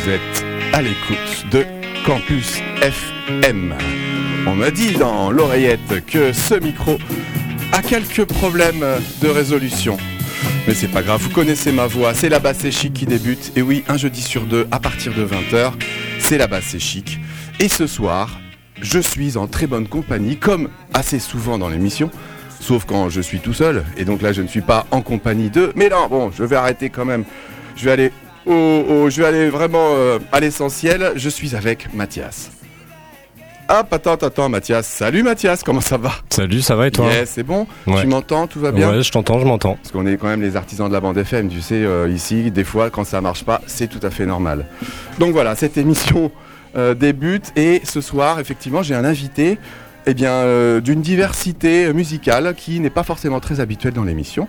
Vous êtes à l'écoute de Campus FM. On m'a dit dans l'oreillette que ce micro a quelques problèmes de résolution. Mais c'est pas grave, vous connaissez ma voix, c'est la basse et chic qui débute. Et oui, un jeudi sur deux, à partir de 20h, c'est la basse et chic. Et ce soir, je suis en très bonne compagnie, comme assez souvent dans l'émission. Sauf quand je suis tout seul, et donc là je ne suis pas en compagnie d'eux. Mais non, bon, je vais arrêter quand même. Je vais aller vraiment à l'essentiel. Je suis avec Mathias. Hop, attends, Mathias. Salut Mathias, comment ça va ? Salut, ça va et toi ? Yeah, c'est bon ? Ouais. Tu m'entends ? Tout va bien ? Ouais, je m'entends. Parce qu'on est quand même les artisans de la bande FM, tu sais, ici, des fois, quand ça marche pas, c'est tout à fait normal. Donc voilà, cette émission débute, et ce soir, effectivement, j'ai un invité, d'une diversité musicale qui n'est pas forcément très habituelle dans l'émission,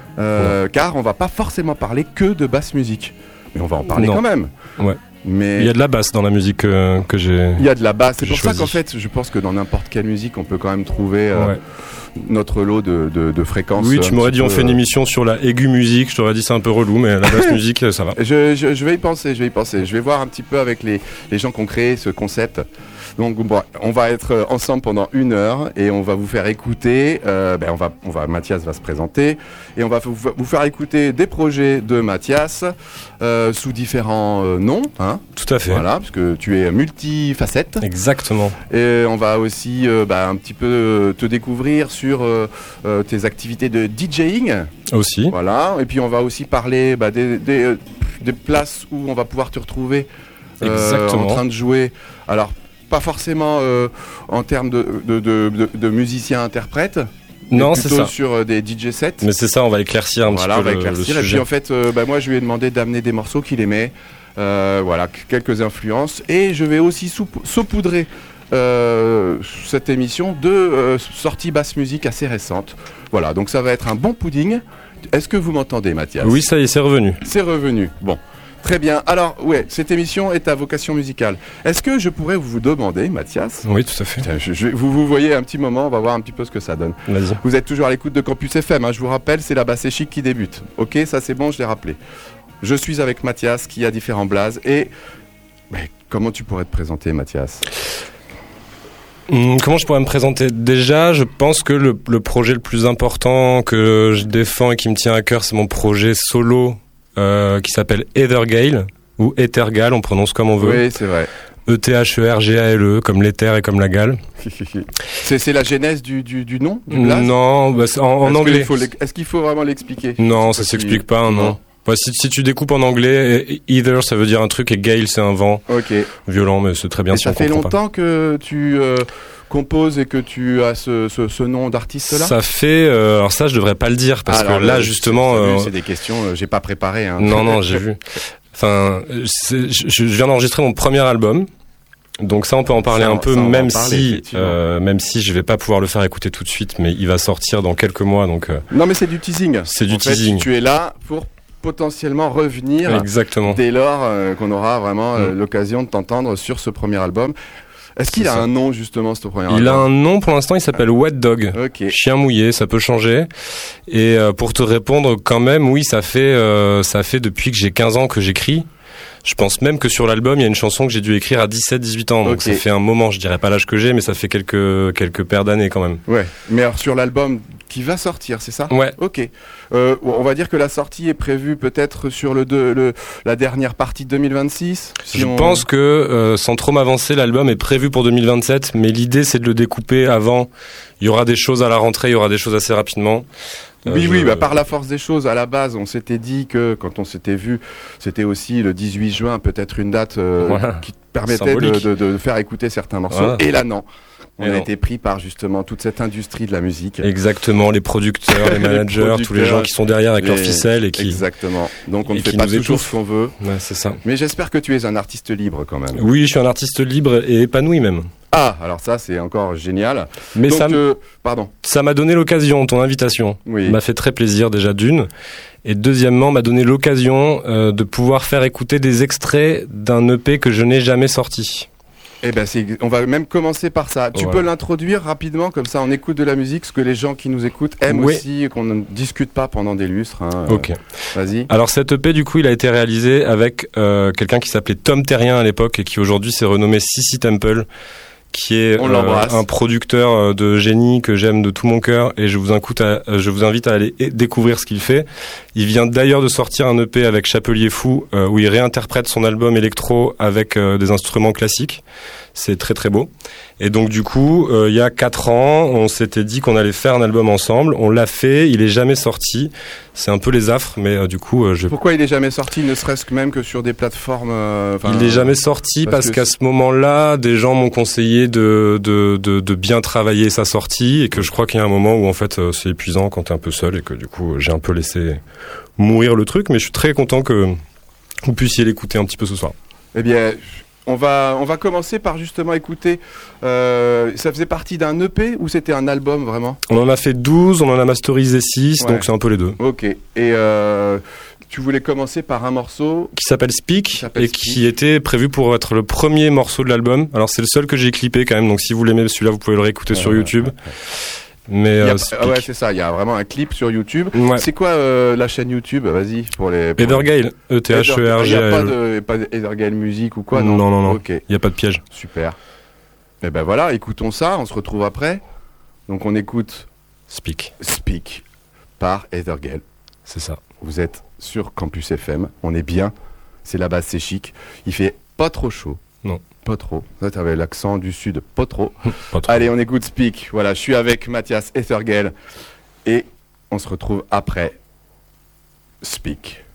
car on va pas forcément parler que de basse musique. Mais on va en parler quand même. Ouais. Mais il y a de la basse dans la musique que j'ai. Il y a de la basse. C'est pour choisi. ça qu'en fait, je pense que dans n'importe quelle musique, on peut quand même trouver notre lot de fréquences. Oui, tu m'aurais dit on fait une émission sur la aiguë musique. Je t'aurais dit c'est un peu relou, mais la basse musique, ça va. Je vais y penser. Je vais voir un petit peu avec les gens qui ont créé ce concept. Donc bon, on va être ensemble pendant 1 heure et on va vous faire écouter. Mathias va se présenter et on va vous faire écouter des projets de Mathias sous différents noms. Hein. Tout à fait. Voilà, parce que tu es multifacette. Exactement. Et on va aussi un petit peu te découvrir sur tes activités de DJing. Aussi. Voilà. Et puis on va aussi parler des places où on va pouvoir te retrouver en train de jouer. Alors, pas forcément en termes de musiciens-interprètes. Non, c'est ça. Sur des DJ sets. Mais c'est ça, on va éclaircir un petit peu le sujet. Et puis en fait, moi je lui ai demandé d'amener des morceaux qu'il aimait. Quelques influences. Et je vais aussi saupoudrer cette émission de sorties basse musique assez récentes. Voilà, donc ça va être un bon pudding. Est-ce que vous m'entendez, Mathias ? Oui, ça y est, c'est revenu. C'est revenu, bon. Très bien. Alors, cette émission est à vocation musicale. Est-ce que je pourrais vous demander, Mathias ? Oui, tout à fait. Vous voyez un petit moment, on va voir un petit peu ce que ça donne. Vas-y. Vous êtes toujours à l'écoute de Campus FM, hein, je vous rappelle, c'est la basse et chic qui débute. Ok, ça c'est bon, je l'ai rappelé. Je suis avec Mathias qui a différents blazes. Et comment tu pourrais te présenter, Mathias ? Comment je pourrais me présenter ? Déjà, je pense que le projet le plus important que je défends et qui me tient à cœur, c'est mon projet solo qui s'appelle Ethergale, ou Ethergale, on prononce comme on veut. Oui, c'est vrai. E-T-H-E-R-G-A-L-E, comme l'éther et comme la gale. C'est la genèse du nom du blaze ? Non, en anglais. Est-ce qu'il faut vraiment l'expliquer ? Non, ça s'explique pas, non. Si tu découpes en anglais, either ça veut dire un truc et gale c'est un vent violent, mais c'est très bien. Et si ça fait longtemps que tu composes et que tu as ce nom d'artiste là ? Ça fait alors ça je devrais pas le dire parce que là justement c'est des questions j'ai pas préparé hein. Non, j'ai vu. Enfin je viens d'enregistrer mon premier album. Donc ça on peut en parler un peu, même si je vais pas pouvoir le faire écouter tout de suite, mais il va sortir dans quelques mois donc Non mais c'est du teasing. C'est du teasing. Tu es là pour potentiellement revenir. Exactement. Dès lors qu'on aura vraiment l'occasion de t'entendre sur ce premier album. Est-ce qu'il a un nom justement ce premier album ? Il a un nom pour l'instant, il s'appelle Wet Dog. Okay. Chien mouillé, ça peut changer. Et pour te répondre quand même, oui, ça fait depuis que j'ai 15 ans que j'écris. Je pense même que sur l'album, il y a une chanson que j'ai dû écrire à 17-18 ans. Donc ça fait un moment, je dirais pas l'âge que j'ai, mais ça fait quelques paires d'années quand même. Ouais, mais alors sur l'album qui va sortir, c'est ça ? Ouais. Ok. On va dire que la sortie est prévue peut-être sur la dernière partie de 2026 ? Je pense que, sans trop m'avancer, l'album est prévu pour 2027, mais l'idée c'est de le découper avant. Il y aura des choses à la rentrée, il y aura des choses assez rapidement. Par la force des choses, à la base, on s'était dit que quand on s'était vu, c'était aussi le 18 juin, peut-être une date qui permettait de faire écouter certains morceaux. Voilà. Et là, non. On a été pris par justement toute cette industrie de la musique. Exactement, les producteurs, les managers, tous les gens qui sont derrière avec leurs ficelles et qui. Exactement. Donc on ne fait pas toujours ce qu'on veut. Ouais, c'est ça. Mais j'espère que tu es un artiste libre quand même. Oui, je suis un artiste libre et épanoui même. Ah, alors ça c'est encore génial. Mais donc, ça m'a donné l'occasion, ton invitation. Oui. M'a fait très plaisir déjà d'une. Et deuxièmement, m'a donné l'occasion de pouvoir faire écouter des extraits d'un EP que je n'ai jamais sorti. Eh ben, on va même commencer par ça. Tu peux l'introduire rapidement, comme ça on écoute de la musique, ce que les gens qui nous écoutent aiment aussi, qu'on ne discute pas pendant des lustres. Hein. Ok. Vas-y. Alors cet EP, du coup, il a été réalisé avec quelqu'un qui s'appelait Tom Terrien à l'époque et qui aujourd'hui s'est renommé Sissi Temple, qui est un producteur de génie que j'aime de tout mon cœur, et je vous invite à aller découvrir ce qu'il fait. Il vient d'ailleurs de sortir un EP avec Chapelier Fou où il réinterprète son album électro avec des instruments classiques. C'est très très beau. Et donc du coup, il y a 4 ans, on s'était dit qu'on allait faire un album ensemble. On l'a fait, il est jamais sorti. C'est un peu les affres, mais du coup... Pourquoi il est jamais sorti, ne serait-ce que même que sur des plateformes Il est jamais sorti parce qu'à ce moment-là, des gens m'ont conseillé de bien travailler sa sortie, et que je crois qu'il y a un moment où en fait c'est épuisant quand t'es un peu seul, et que du coup j'ai un peu laissé mourir le truc. Mais je suis très content que vous puissiez l'écouter un petit peu ce soir. Eh bien... On va commencer par justement écouter, ça faisait partie d'un EP ou c'était un album vraiment ? On en a fait 12, on en a masterisé 6, donc c'est un peu les deux. Ok, et tu voulais commencer par un morceau qui s'appelle Speak, qui était prévu pour être le premier morceau de l'album. Alors c'est le seul que j'ai clippé quand même, donc si vous l'aimez celui-là, vous pouvez le réécouter sur YouTube. Mais ouais, c'est ça, il y a vraiment un clip sur YouTube. Ouais. C'est quoi la chaîne YouTube ? Vas-y, pour Ethergale, E-T-H-E-R-G-A-L. Il n'y a pas d'Ethergale Music ou quoi ? Non. Okay. Il n'y a pas de piège. Super. Et ben voilà, écoutons ça, on se retrouve après. Donc on écoute Speak par Ethergale. C'est ça. Vous êtes sur Campus FM, on est bien, c'est la base, c'est chic. Il fait pas trop chaud. Non. Pas trop. Là, tu avais l'accent du sud, pas trop. Pas trop. Allez, on écoute Speak. Voilà, je suis avec Mathias Ethergale et on se retrouve après Speak.